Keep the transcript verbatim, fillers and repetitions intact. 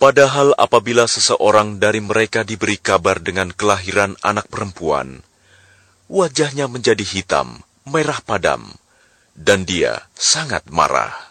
Padahal apabila seseorang dari mereka diberi kabar dengan kelahiran anak perempuan, wajahnya menjadi hitam, merah padam, dan dia sangat marah.